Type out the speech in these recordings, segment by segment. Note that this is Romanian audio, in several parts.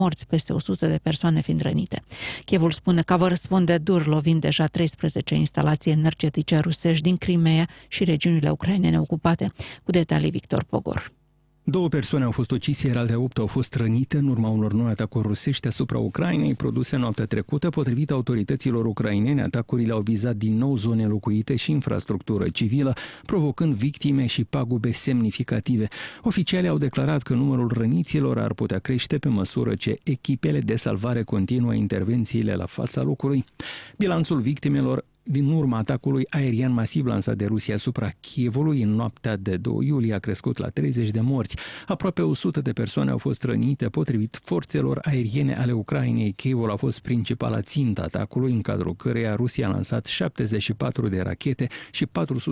morți, peste 100 de persoane fiind rănite. Kievul spune că va răspunde dur, lovind deja 13 instalații energetice rusești din Crimea și regiunile ucrainene ocupate. Cu detalii Victor Pogor. 2 persoane au fost ucise, iar alte 8 au fost rănite în urma unor noi atacuri rusești asupra Ucrainei produse noaptea trecută. Potrivit autorităților ucrainene, atacurile au vizat din nou zone locuite și infrastructură civilă, provocând victime și pagube semnificative. Oficialii au declarat că numărul răniților ar putea crește pe măsură ce echipele de salvare continuă intervențiile la fața locului. Bilanțul victimelor din urma atacului aerian masiv lansat de Rusia asupra Kievului în noaptea de 2 iulie a crescut la 30 de morți. Aproape 100 de persoane au fost rănite. Potrivit forțelor aeriene ale Ucrainei, Kievul a fost principala țintă atacului, în cadrul căreia Rusia a lansat 74 de rachete și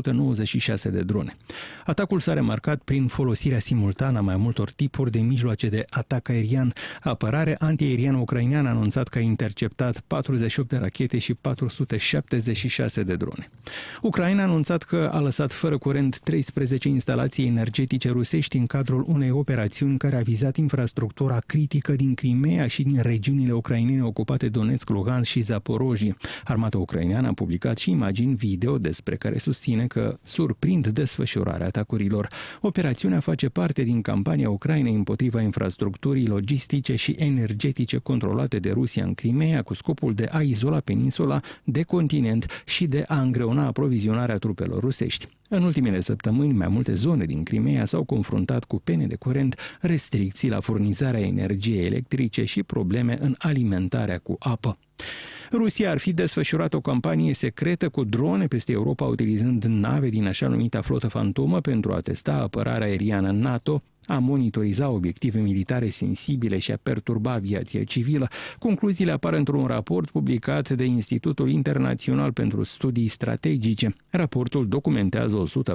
496 de drone. Atacul s-a remarcat prin folosirea simultană a mai multor tipuri de mijloace de atac aerian. Apărarea antiaeriană ucraineană a anunțat că a interceptat 48 de rachete și 476 de drone. Ucraina a anunțat că a lăsat fără curent 13 instalații energetice rusești în cadrul unei operațiuni care a vizat infrastructura critică din Crimea și din regiunile ucrainene ocupate Donetsk, Luhansk și Zaporojie. Armata ucraineană a publicat și imagini video despre care susține că surprind desfășurarea atacurilor. Operațiunea face parte din campania Ucrainei împotriva infrastructurii logistice și energetice controlate de Rusia în Crimea, cu scopul de a izola peninsula de continent și de a îngreuna aprovizionarea trupelor rusești. În ultimele săptămâni, mai multe zone din Crimea s-au confruntat cu pene de curent, restricții la furnizarea energiei electrice și probleme în alimentarea cu apă. Rusia ar fi desfășurat o campanie secretă cu drone peste Europa, utilizând nave din așa numita flotă fantomă pentru a testa apărarea aeriană NATO, a monitoriza obiective militare sensibile și a perturba aviația civilă. Concluziile apar într-un raport publicat de Institutul Internațional pentru Studii Strategice. Raportul documentează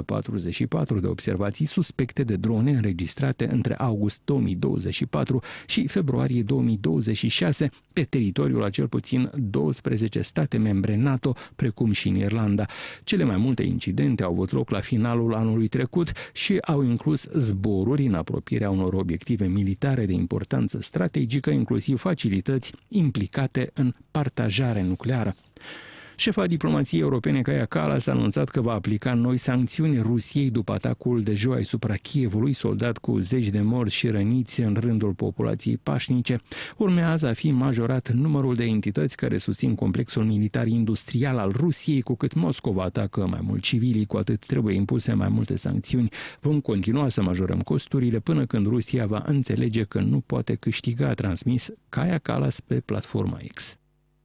144 de observații suspecte de drone înregistrate între august 2024 și februarie 2026 pe teritoriul a cel puțin 12 state membre NATO, precum și în Irlanda. Cele mai multe incidente au avut loc la finalul anului trecut și au inclus zboruri în apropierea unor obiective militare de importanță strategică, inclusiv facilități implicate în partajare nucleară. Șefa diplomației europene Kaja Kallas a anunțat că va aplica noi sancțiuni Rusiei după atacul de joi asupra Kievului, soldat cu 10 de morți și răniți în rândul populației pașnice. Urmează a fi majorat numărul de entități care susțin complexul militar industrial al Rusiei. Cu cât Moscova atacă mai mult civilii, cu atât trebuie impuse mai multe sancțiuni. Vom continua să majorăm costurile până când Rusia va înțelege că nu poate câștiga, a transmis Kaja Kallas pe platforma X.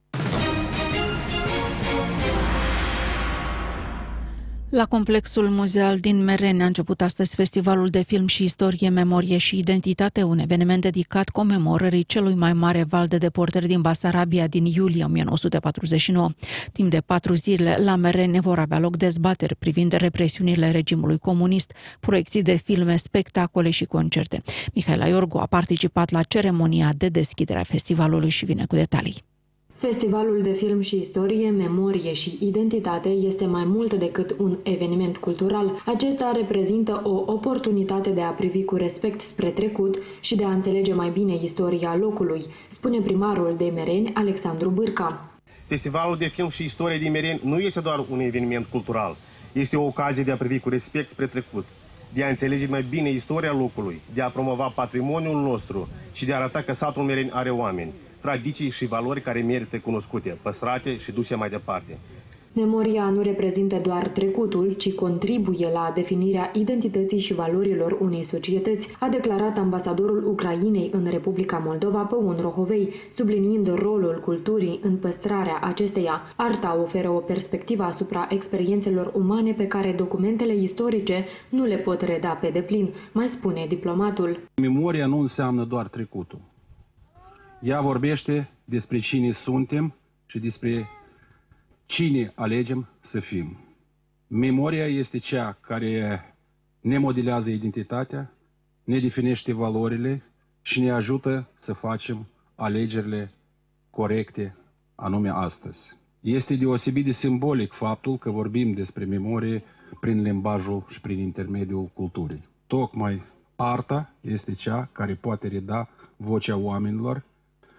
La complexul muzeal din Mereni a început astăzi Festivalul de Film și Istorie, Memorie și Identitate, un eveniment dedicat comemorării celui mai mare val de deportări din Basarabia din iulie 1949. Timp de 4 zile, la Mereni vor avea loc dezbateri privind represiunile regimului comunist, proiecții de filme, spectacole și concerte. Mihaela Iorgu a participat la ceremonia de deschidere a festivalului și vine cu detalii. Festivalul de Film și Istorie, Memorie și Identitate este mai mult decât un eveniment cultural. Acesta reprezintă o oportunitate de a privi cu respect spre trecut și de a înțelege mai bine istoria locului, spune primarul de Mereni, Alexandru Bârca. Festivalul de Film și Istorie din Mereni nu este doar un eveniment cultural, este o ocazie de a privi cu respect spre trecut, de a înțelege mai bine istoria locului, de a promova patrimoniul nostru și de a arăta că satul Mereni are oameni, tradiții și valori care merită cunoscute, păstrate și duse mai departe. Memoria nu reprezintă doar trecutul, ci contribuie la definirea identității și valorilor unei societăți, a declarat ambasadorul Ucrainei în Republica Moldova, Păun Rohovei, subliniind rolul culturii în păstrarea acesteia. Arta oferă o perspectivă asupra experiențelor umane pe care documentele istorice nu le pot reda pe deplin, mai spune diplomatul. Memoria nu înseamnă doar trecutul. Ea vorbește despre cine suntem și despre cine alegem să fim. Memoria este cea care ne modelează identitatea, ne definește valorile și ne ajută să facem alegerile corecte, anume astăzi. Este deosebit de simbolic faptul că vorbim despre memorie prin limbajul și prin intermediul culturii. Tocmai arta este cea care poate reda vocea oamenilor